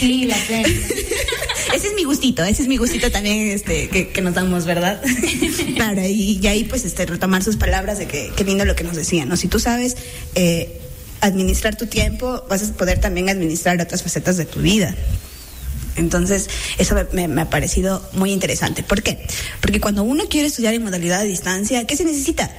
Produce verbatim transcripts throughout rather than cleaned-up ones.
Sí, la sé. Ese es mi gustito, ese es mi gustito también, este, que, que nos damos, ¿verdad? Claro, y, y ahí pues este retomar sus palabras de que, que lindo lo que nos decían, ¿no? Si tú sabes eh, administrar tu tiempo, vas a poder también administrar otras facetas de tu vida. Entonces, eso me, me ha parecido muy interesante. ¿Por qué? Porque cuando uno quiere estudiar en modalidad de distancia, ¿qué se necesita?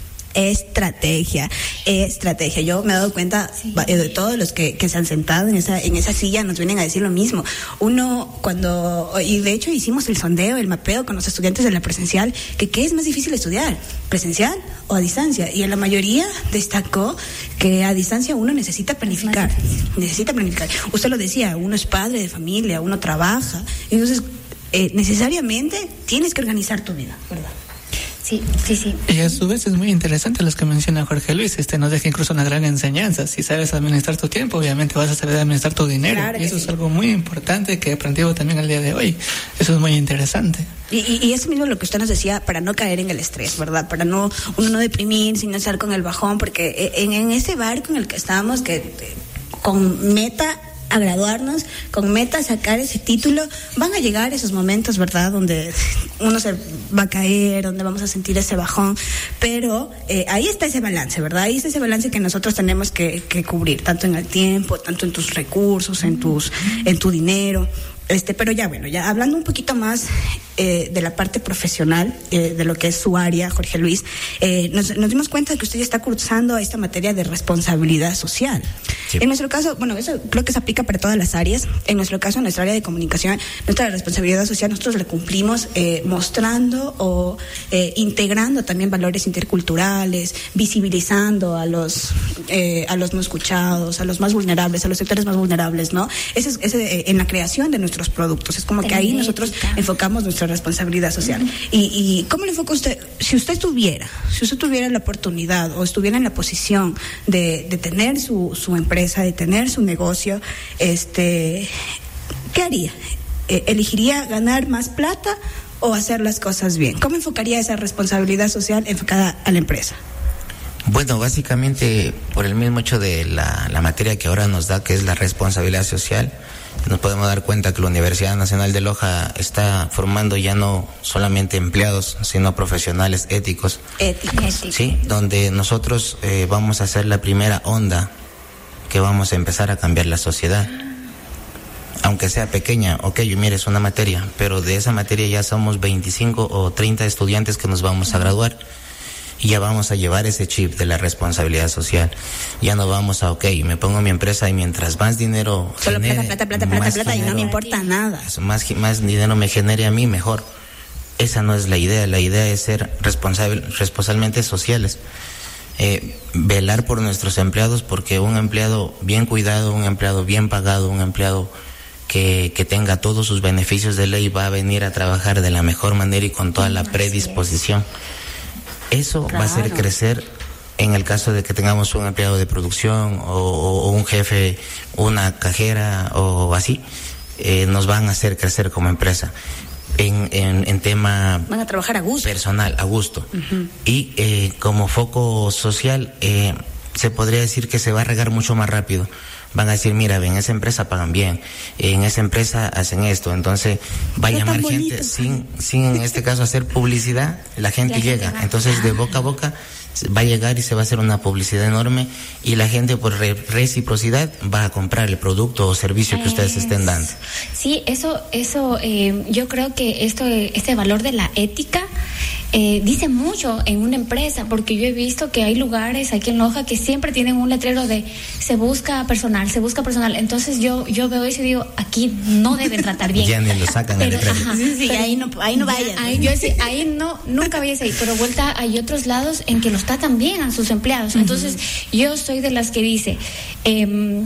Estrategia, estrategia. Yo me he dado cuenta sí. de todos los que, que se han sentado en esa, en esa silla, nos vienen a decir lo mismo. Uno cuando, y de hecho hicimos el sondeo, el mapeo con los estudiantes de la presencial, que qué es más difícil estudiar, presencial o a distancia, y en la mayoría destacó que a distancia uno necesita planificar, necesita planificar. Usted lo decía, uno es padre de familia, uno trabaja, entonces eh, necesariamente tienes que organizar tu vida, ¿verdad? Sí, sí, sí. Y a su vez es muy interesante los que menciona Jorge Luis, este nos deja incluso una gran enseñanza. Si sabes administrar tu tiempo, obviamente vas a saber administrar tu dinero. Claro y eso sí. es algo muy importante que he aprendido también al día de hoy. Eso es muy interesante. Y, y, y eso mismo lo que usted nos decía, para no caer en el estrés, ¿verdad? Para no uno no deprimir, sino estar con el bajón, porque en, en ese barco en el que estábamos, que con meta a graduarnos, con meta a sacar ese título, van a llegar esos momentos, ¿verdad?, donde uno se va a caer, donde vamos a sentir ese bajón, pero eh, ahí está ese balance, ¿verdad? Ahí está ese balance que nosotros tenemos que, que cubrir, tanto en el tiempo, tanto en tus recursos, en tus, en tu dinero. Este, pero ya bueno, ya hablando un poquito más eh, de la parte profesional, eh, de lo que es su área, Jorge Luis, eh, nos, nos dimos cuenta de que usted ya está cursando esta materia de responsabilidad social. Sí. En nuestro caso, bueno, eso creo que se aplica para todas las áreas. En nuestro caso, en nuestra área de comunicación, nuestra responsabilidad social, nosotros la cumplimos eh, mostrando o eh, integrando también valores interculturales, visibilizando a los eh, a los no escuchados, a los más vulnerables, a los sectores más vulnerables, ¿no? Ese es ese, eh, en la creación de nuestros productos. Es como que ahí nosotros enfocamos nuestra responsabilidad social. Uh-huh. Y, y ¿cómo le enfoca usted? Si usted tuviera, si usted tuviera la oportunidad o estuviera en la posición de, de tener su, su empresa, de tener su negocio, este, ¿qué haría? Eh, ¿Elegiría ganar más plata o hacer las cosas bien? ¿Cómo enfocaría esa responsabilidad social enfocada a la empresa? Bueno, básicamente por el mismo hecho de la, la materia que ahora nos da, que es la responsabilidad social, nos podemos dar cuenta que la Universidad Nacional de Loja está formando ya no solamente empleados, sino profesionales éticos. Éticos. Sí, donde nosotros eh, vamos a ser la primera onda que vamos a empezar a cambiar la sociedad. Aunque sea pequeña, ok, mire, es una materia, pero de esa materia ya somos veinticinco o treinta estudiantes que nos vamos a graduar. Y ya vamos a llevar ese chip de la responsabilidad social. Ya no vamos a, ok, me pongo mi empresa y mientras más dinero Solo genere, plata, plata, plata, plata, plata, y no me importa nada. Más, más dinero me genere a mí, mejor. Esa no es la idea. La idea es ser responsable, responsabilmente sociales. Eh, velar por nuestros empleados, porque un empleado bien cuidado, un empleado bien pagado, un empleado que, que tenga todos sus beneficios de ley va a venir a trabajar de la mejor manera y con toda la predisposición. Eso claro. va a hacer crecer en el caso de que tengamos un empleado de producción o, o, o un jefe, una cajera o así, eh, nos van a hacer crecer como empresa. En, en, en tema van a trabajar a gusto. Personal, a gusto. Uh-huh. Y eh, como foco social, eh, se podría decir que se va a regar mucho más rápido. Van a decir, mira, en esa empresa pagan bien, en esa empresa hacen esto, entonces va a llamar gente sin, sin en este caso hacer publicidad, la gente la llega, gente entonces de boca a boca va a llegar y se va a hacer una publicidad enorme y la gente por re- reciprocidad va a comprar el producto o servicio que es, ustedes estén dando. Sí, eso, eso, eh, yo creo que esto, este valor de la ética Eh, dice mucho en una empresa, porque yo he visto que hay lugares aquí en Loja que siempre tienen un letrero de se busca personal, se busca personal. Entonces yo yo veo eso y digo, aquí no deben tratar bien. Ya ni lo sacan pero, el letrero. Ajá, sí, sí, pero, ahí no, ahí no vayan. Ahí, yo sí, ahí no, nunca vayas ahí. Pero vuelta, hay otros lados en que los tratan bien a sus empleados. Entonces uh-huh. yo soy de las que dice, eh,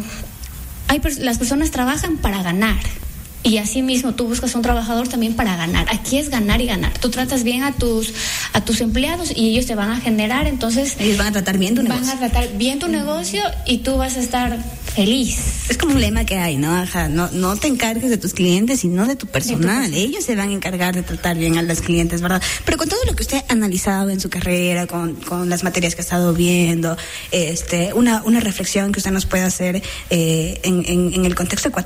hay las personas trabajan para ganar. Y así mismo tú buscas un trabajador también para ganar. Aquí es ganar y ganar. Tú tratas bien a tus a tus empleados y ellos te van a generar, entonces ellos van a tratar bien tu van negocio. Van a tratar bien tu negocio y tú vas a estar feliz. Es como un lema que hay, ¿no? Ajá, no no te encargues de tus clientes, sino de tu personal. De tu ellos se van a encargar de tratar bien a los clientes, ¿verdad? Pero con todo lo que usted ha analizado en su carrera, con con las materias que ha estado viendo, este, una una reflexión que usted nos puede hacer eh, en, en en el contexto ecuatoriano